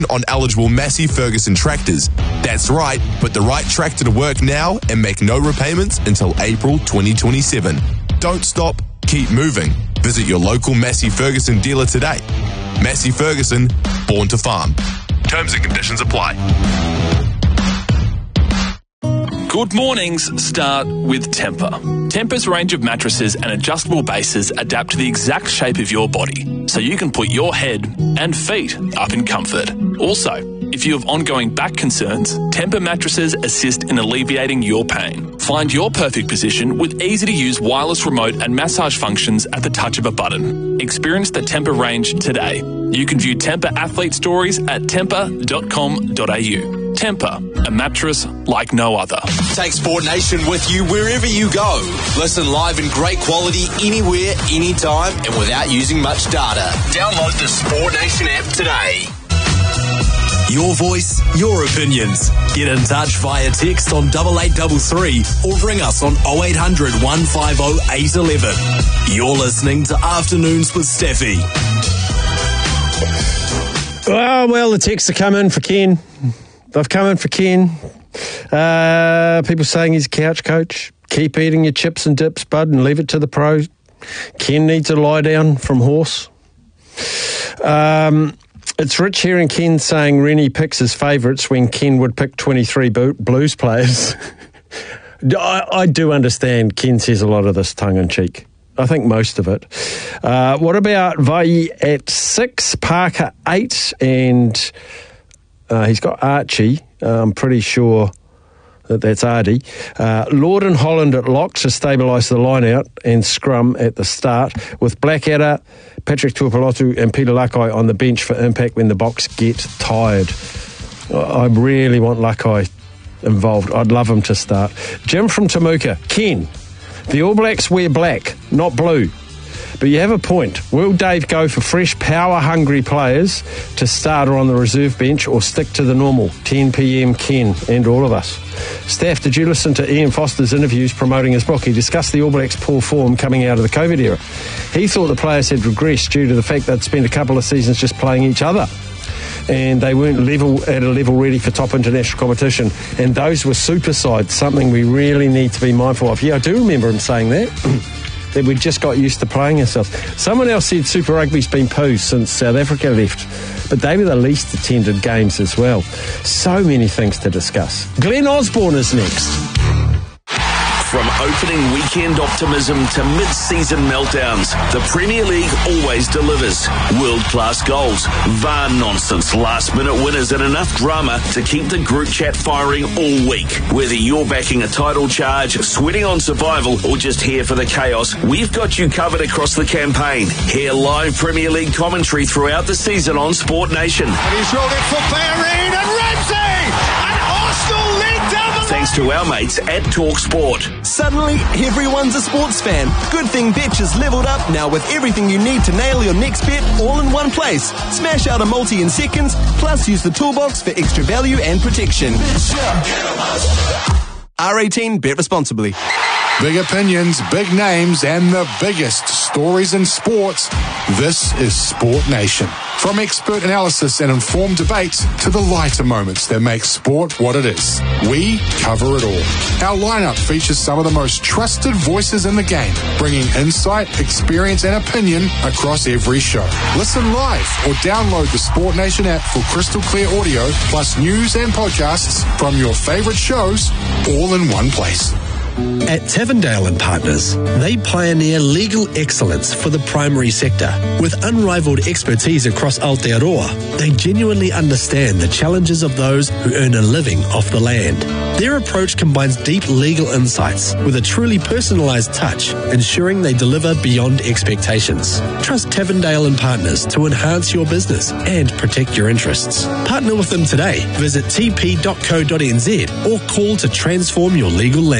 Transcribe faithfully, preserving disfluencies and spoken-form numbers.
on eligible Massey Ferguson tractors. That's right, put the right tractor to work now and make no repayments until April twenty twenty-seven. Don't stop, keep moving. Visit your local Massey Ferguson dealer today. Massey Ferguson, born to farm. Terms and conditions apply. Good mornings start with Tempur. Tempur's range of mattresses and adjustable bases adapt to the exact shape of your body, so you can put your head and feet up in comfort. Also, if you have ongoing back concerns, Tempur mattresses assist in alleviating your pain. Find your perfect position with easy-to-use wireless remote and massage functions at the touch of a button. Experience the Tempur range today. You can view Tempur athlete stories at tempur dot com dot a u. Tempur, a mattress like no other. Take Sport Nation with you wherever you go. Listen live in great quality anywhere, anytime, and without using much data. Download the Sport Nation app today. Your voice, your opinions. Get in touch via text on double eight double three or ring us on oh eight hundred, one five oh, eight one one. You're listening to Afternoons with Steffi. Oh, well, the texts are coming for Ken. They've come in for Ken. Uh, people saying he's a couch coach. Keep eating your chips and dips, bud, and leave it to the pros. Ken needs a lie down from horse. Um, it's rich hearing Ken saying Rennie picks his favourites when Ken would pick twenty-three Blues players. I, I do understand Ken says a lot of this tongue-in-cheek. I think most of it. Uh, what about Vai at six, Parker eight, and... Uh, he's got Archie. Uh, I'm pretty sure that that's Ardy. Uh, Lord and Holland at lock to stabilise the line-out and scrum at the start, with Blackadder, Patrick Tuipulotu and Peter Lakai on the bench for impact when the Boks get tired. I really want Lakai involved. I'd love him to start. Jim from Temuka. Ken, the All Blacks wear black, not blue. But you have a point. Will Dave go for fresh, power-hungry players to start or on the reserve bench, or stick to the normal ten p.m. Ken and all of us? Staff, did you listen to Ian Foster's interviews promoting his book? He discussed the All Blacks' poor form coming out of the COVID era. He thought the players had regressed due to the fact they'd spent a couple of seasons just playing each other, and they weren't level at a level ready for top international competition. And those were super sides, something we really need to be mindful of. Yeah, I do remember him saying that. that we just got used to playing ourselves. Someone else said Super Rugby's been poo since South Africa left, but they were the least attended games as well. So many things to discuss. Glenn Osborne is next. From opening weekend optimism to mid-season meltdowns, the Premier League always delivers. World-class goals, V A R nonsense, last-minute winners, and enough drama to keep the group chat firing all week. Whether you're backing a title charge, sweating on survival, or just here for the chaos, we've got you covered across the campaign. Hear live Premier League commentary throughout the season on Sport Nation. And he's rolled it for Bellerin and Ramsey! And Arsenal lead down the Thanks to our mates at Talk Sport. Suddenly, everyone's a sports fan. Good thing Betch has leveled up now with everything you need to nail your next bet all in one place. Smash out a multi in seconds, plus use the toolbox for extra value and protection. R eighteen, bet responsibly. Big opinions, big names, and the biggest stories in sports. This is Sport Nation. From expert analysis and informed debates to the lighter moments that make sport what it is, we cover it all. Our lineup features some of the most trusted voices in the game, bringing insight, experience, and opinion across every show. Listen live or download the Sport Nation app for crystal clear audio, plus news and podcasts from your favorite shows, all in one place. At Tavendale and Partners, they pioneer legal excellence for the primary sector. With unrivaled expertise across Aotearoa, they genuinely understand the challenges of those who earn a living off the land. Their approach combines deep legal insights with a truly personalised touch, ensuring they deliver beyond expectations. Trust Tavendale and Partners to enhance your business and protect your interests. Partner with them today. Visit t p dot co dot n z or call to transform your legal land.